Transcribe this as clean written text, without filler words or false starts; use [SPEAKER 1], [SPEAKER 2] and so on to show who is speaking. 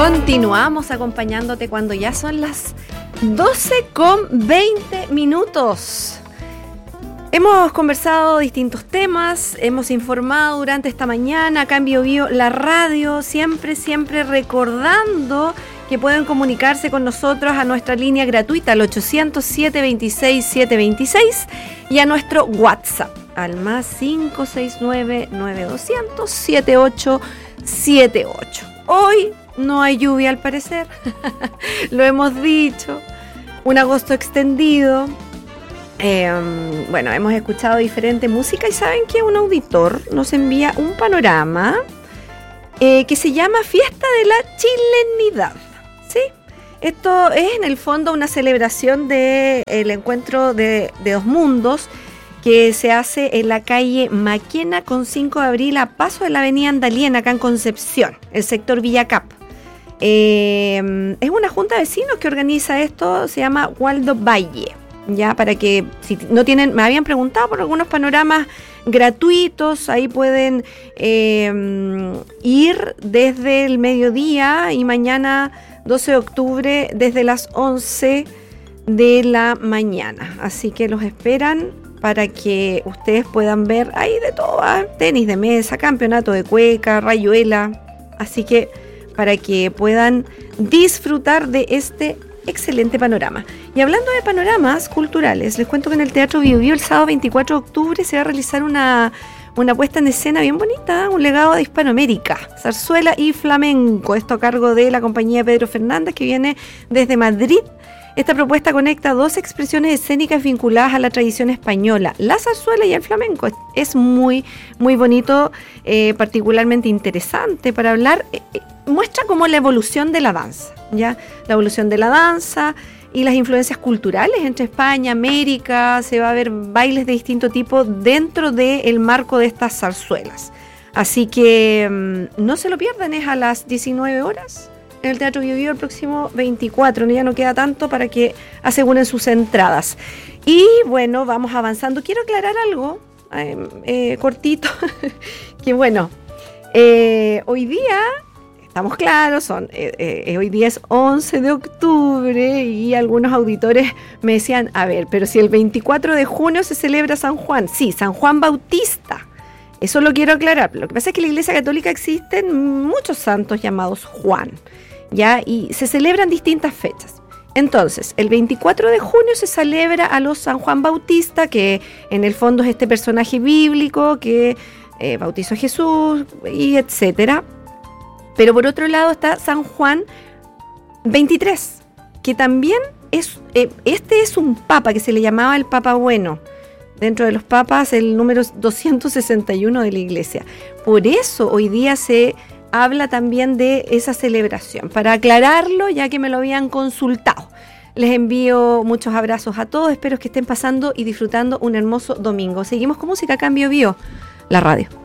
[SPEAKER 1] Continuamos acompañándote cuando ya son las 12:20. Hemos conversado distintos temas, hemos informado durante esta mañana, acá en BioBio, la radio, siempre recordando que pueden comunicarse con nosotros a nuestra línea gratuita al 800-726-726 y a nuestro WhatsApp al más 569-9200-7878. Hoy no hay lluvia al parecer, lo hemos dicho, un agosto extendido. Bueno, hemos escuchado diferente música y saben que un auditor nos envía un panorama que se llama Fiesta de la Chilenidad, ¿sí? Esto es en el fondo una celebración del encuentro de dos mundos que se hace en la calle Maquena con 5 de abril a paso de la avenida Andaliena, acá en Concepción, el sector Villacap. Es una junta de vecinos que organiza esto, se llama Waldo Valle. Ya, para que si no tienen, me habían preguntado por algunos panoramas gratuitos, ahí pueden ir desde el mediodía y mañana 12 de octubre desde las 11 de la mañana. Así que los esperan para que ustedes puedan ver ahí de todo, tenis de mesa, campeonato de cueca, rayuela. Así que para que puedan disfrutar de este excelente panorama. Y hablando de panoramas culturales, les cuento que en el Teatro BioBio el sábado 24 de octubre se va a realizar una puesta en escena bien bonita, un legado de Hispanoamérica, zarzuela y flamenco. Esto a cargo de la compañía Pedro Fernández, que viene desde Madrid. Esta propuesta conecta dos expresiones escénicas vinculadas a la tradición española, la zarzuela y el flamenco. Es muy, muy bonito, particularmente interesante para hablar. Muestra como la evolución de la danza, ¿ya? La evolución de la danza y las influencias culturales entre España, América. Se va a ver bailes de distinto tipo dentro del marco de estas zarzuelas. Así que no se lo pierdan, es a las 19 horas en el Teatro BioBio el próximo 24. Ya no queda tanto para que aseguren sus entradas. Y bueno, vamos avanzando. Quiero aclarar algo cortito, que bueno, hoy día... Estamos claros, hoy día es 11 de octubre y algunos auditores me decían, a ver, pero si el 24 de junio se celebra San Juan. Sí, San Juan Bautista. Eso lo quiero aclarar. Lo que pasa es que en la Iglesia Católica existen muchos santos llamados Juan, ¿ya? Y se celebran distintas fechas. Entonces, el 24 de junio se celebra a los San Juan Bautista, que en el fondo es este personaje bíblico que bautizó a Jesús y etcétera. Pero por otro lado está San Juan 23, que también es un papa que se le llamaba el Papa Bueno. Dentro de los papas, el número 261 de la Iglesia. Por eso hoy día se habla también de esa celebración. Para aclararlo, ya que me lo habían consultado. Les envío muchos abrazos a todos. Espero que estén pasando y disfrutando un hermoso domingo. Seguimos con música acá en BioBio, la radio.